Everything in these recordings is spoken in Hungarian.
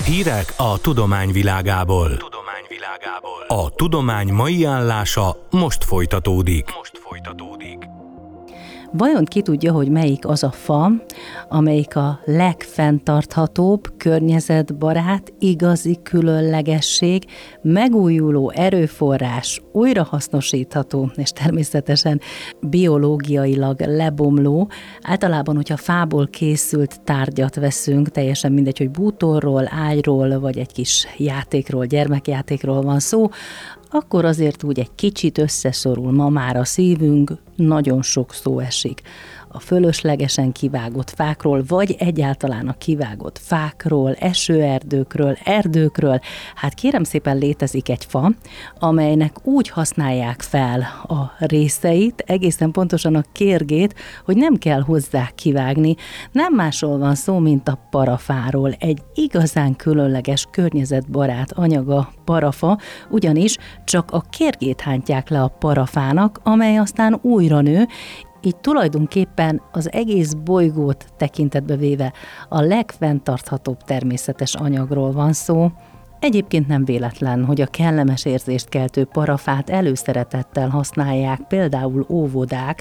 Hírek a tudomány világából. A tudomány mai állása most folytatódik. Vajon ki tudja, hogy melyik az a fa, amelyik a legfenntarthatóbb, környezetbarát, igazi különlegesség, megújuló erőforrás, újrahasznosítható és természetesen biológiailag lebomló. Általában, hogyha fából készült tárgyat veszünk, teljesen mindegy, hogy bútorról, ágyról, vagy egy kis játékról, gyermekjátékról van szó, akkor azért úgy egy kicsit összeszorul ma már a szívünk, nagyon sok szó esik a fölöslegesen kivágott fákról, vagy egyáltalán a kivágott fákról, erdőkről. Hát kérem szépen, létezik egy fa, amelynek úgy használják fel a részeit, egészen pontosan a kérgét, hogy nem kell hozzá kivágni. Nem másról van szó, mint a parafáról. Egy igazán különleges környezetbarát anyaga parafa, ugyanis csak a kérgét hántják le a parafának, amely aztán újra nő, így tulajdonképpen az egész bolygót tekintetbe véve a legfenntarthatóbb természetes anyagról van szó. Egyébként nem véletlen, hogy a kellemes érzést keltő parafát előszeretettel használják például óvodák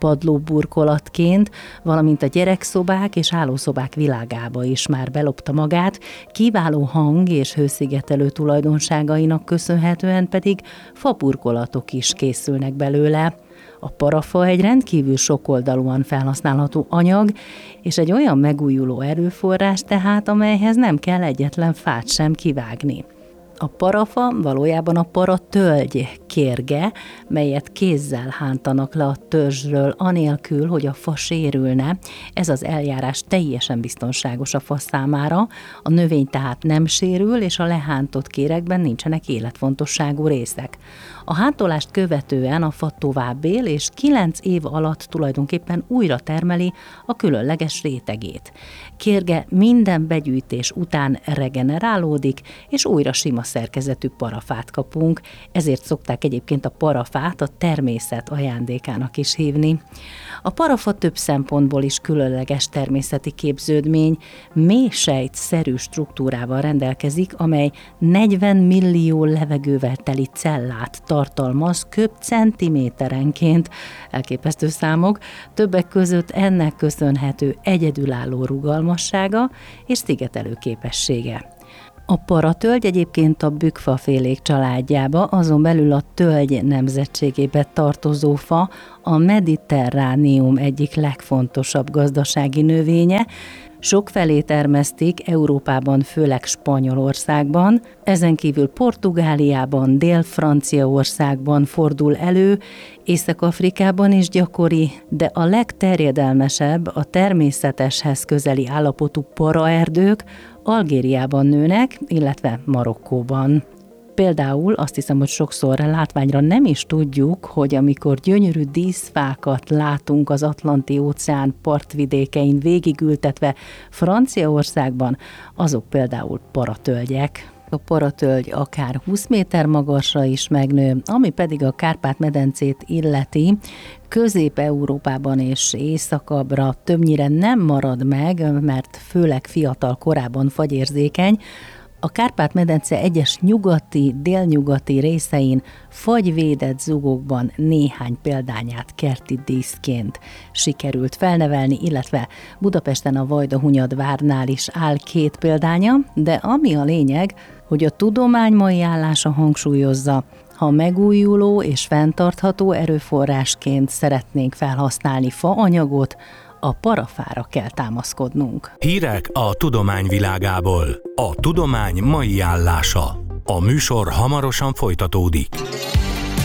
padlóburkolatként, valamint a gyerekszobák és hálószobák világába is már belopta magát, kiváló hang- és hőszigetelő tulajdonságainak köszönhetően pedig faburkolatok is készülnek belőle. A parafa egy rendkívül sokoldalúan felhasználható anyag, és egy olyan megújuló erőforrás tehát, amelyhez nem kell egyetlen fát sem kivágni. A parafa valójában a paratölgy kérge, melyet kézzel hántanak le a törzsről, anélkül, hogy a fa sérülne. Ez az eljárás teljesen biztonságos a fa számára, a növény tehát nem sérül, és a lehántott kéregben nincsenek életfontosságú részek. A hántolást követően a fa tovább él, és 9 év alatt tulajdonképpen újra termeli a különleges rétegét. Kérge minden begyűjtés után regenerálódik, és újra sima szerkezetű parafát kapunk, ezért szokták egyébként a parafát a természet ajándékának is hívni. A parafa több szempontból is különleges természeti képződmény, mélysejtszerű struktúrával rendelkezik, amely 40 millió levegővel teli cellát tartalmaz köbcentiméterenként, elképesztő számok, többek között ennek köszönhető egyedülálló rugalmassága és szigetelő képessége. A paratölgy egyébként a bükkfafélék családjába, azon belül a tölgy nemzetségébe tartozó fa, a Mediterránium egyik legfontosabb gazdasági növénye, sokfelé termesztik Európában, főleg Spanyolországban, ezen kívül Portugáliában, Dél-Franciaországban fordul elő, Észak-Afrikában is gyakori, de a legterjedelmesebb a természeteshez közeli állapotú paraerdők Algériában nőnek, illetve Marokkóban. Például azt hiszem, hogy sokszor látványra nem is tudjuk, hogy amikor gyönyörű díszfákat látunk az Atlanti-óceán partvidékein végigültetve Franciaországban, azok például paratölgyek. A paratölgy akár 20 méter magasra is megnő, ami pedig a Kárpát-medencét illeti, Közép-Európában és északabbra többnyire nem marad meg, mert főleg fiatal korában fagyérzékeny. A Kárpát-medence egyes nyugati, délnyugati részein fagyvédett zugokban néhány példányát kerti díszként sikerült felnevelni, illetve Budapesten a Vajdahunyadvárnál is áll 2 példánya, de ami a lényeg, hogy a tudomány mai állása hangsúlyozza, ha megújuló és fenntartható erőforrásként szeretnénk felhasználni faanyagot, a parafára kell támaszkodnunk. Hírek a tudomány világából. A tudomány mai állása. A műsor hamarosan folytatódik.